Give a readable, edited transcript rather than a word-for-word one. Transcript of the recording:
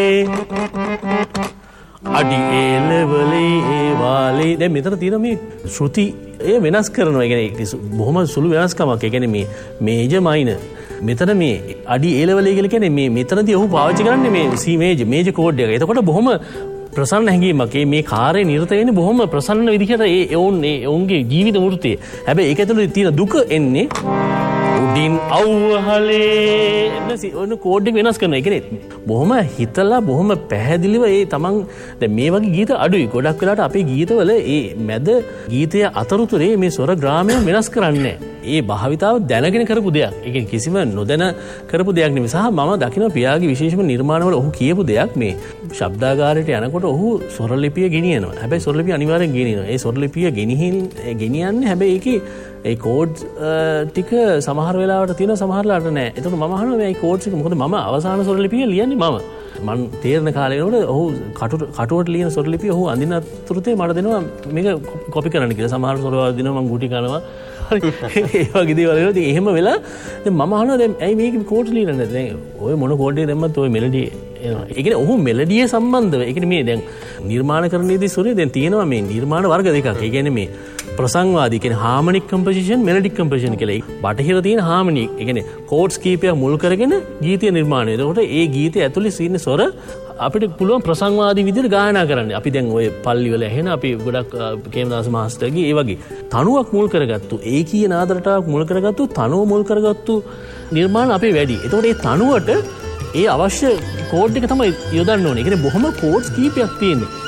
අඩි ඒලවලේ ඒ වාලේ දැන් මෙතන තියෙන මේ ශ්‍රුති ඒ වෙනස් කරනවා. ඒ කියන්නේ බොහොම සුළු වෙනස්කමක්. ඒ කියන්නේ මේ මේජර් මයිනර් මෙතන මේ අඩි ඒලවලේ කියලා කියන්නේ මේ මෙතනදී ඔහු පාවිච්චි කරන්නේ මේ C මේජර් කෝඩ් එක. එතකොට බොහොම ප්‍රසන්න හැඟීමක්. මේ කාර්යය නිරත වෙන්නේ බොහොම ප්‍රසන්න විදිහට ඔවුන්ගේ ජීවිත වෘත්තිය. හැබැයි ඒක ඇතුළේ තියෙන දුක එන්නේ උඩින් අවහලේ ඔන්න කෝඩ් එක වෙනස් කරනවා. ඒ කියන්නේ බොහොම හිතලා බොහොම පැහැදිලිව තමන් දැන් මේ වගේ ගීත අඩුයි. ගොඩක් වෙලාවට අපේ ගීතවල මැද ගීතය අතරතුරේ මේ ස්වර ග්‍රාමය වෙනස් කරන්නේ නැහැ. ඒ භාවිතාව දැනගෙන කරපු දෙයක්. ඒ කියන්නේ කිසිම නොදැන කරපු දෙයක් නෙමෙයි. සහ මම දකින පියාගේ විශේෂම නිර්මාණවල ඔහු කියපු දෙයක් මේ ශබ්දාගාරයට යනකොට ඔහු ස්වර ලිපිය ගෙනියනවා. හැබැයි ස්වර ලිපිය අනිවාර්යෙන් ගෙනියනවා. ඒ ස්වර ලිපිය ගෙනියන්නේ හැබැයි ඒකේ ඒ කෝඩ් ටික සමහර වෙලාවට තියෙනවා සමහර වෙලාවට නැහැ. ඒතකොට මම අහනවා මේ කෝඩ්ස් එක මොකද මම අවසාන ස්වර ලිපිය ලියන්නේ මම තේරෙන කාලේ වෙනකොට ඔහු කටුවට ලියන ස්වර ලිපිය ඔහු අඳින අතුරුතේ මට දෙනවා මේක කොපි කරන්න කියලා. සමහර ස්වරවල් දෙනවා මම ගුටි කනවා. ඒ වගේ දේවල් වෙනවා. ඉතින් එහෙම වෙලා දැන් මම අහනවා දැන් ඇයි මේක කෝඩ්ස් ලියන්නේ නැද්ද? දැන් ඔය මොන කෝඩ් එක දැම්මත් ඔය මෙලඩි එනවා. ඒ කියන්නේ ඔහු මෙලඩිය සම්බන්ධව. ඒ කියන්නේ මේ දැන් නිර්මාණකරණයේදී ස්වරේ දැන් තියෙනවා මේ නිර්මාණ වර්ග දෙකක්. ඒ කියන්නේ මේ ප්‍රසංවාදී කියන්නේ හාමනික් කම්පොසිෂන් මෙලඩික් කම්පොසිෂන් කියලා. බටහිර තියෙන හාමනික්. ඒ කියන්නේ කෝඩ්ස් කීපයක් මුල් කරගෙන ගීතය නිර්මාණය. එතකොට ඒ ගීතය ඇතුලේ තියෙන ස්වර අපිට පුළුවන් ප්‍රසංවාදී විදිහට ගායනා කරන්න. අපි දැන් ওই පල්ලි වල ඇහෙන අපි ගොඩක් කේමදාස මාස්ටර්ගේ ඒ වගේ තනුවක් මුල් කරගත්තු ඒකීය නාද රටාවක් මුල් කරගත්තු තනුව මුල් කරගත්තු නිර්මාණ අපේ වැඩි. එතකොට ඒ තනුවට ඒ අවශ්‍ය කෝඩ් එක තමයි යොදන්න ඕනේ. ඒ කියන්නේ බොහොම කෝඩ්ස් කීපයක් තියෙන්නේ.